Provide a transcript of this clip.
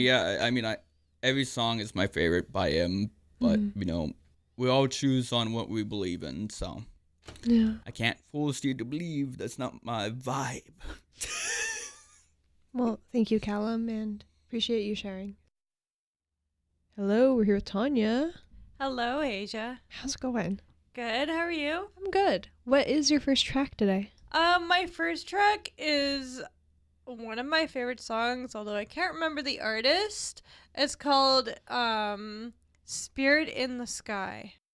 yeah, I mean, every song is my favorite by him, but we all choose on what we believe in. So Yeah. I can't force you to believe. That's not my vibe. Well, thank you, Callum, and appreciate you sharing. Hello, we're here with Tanya. Hello, Asia. How's it going? Good. How are you? I'm good. What is your first track today? My first track is one of my favorite songs, although I can't remember the artist. It's called Spirit in the Sky.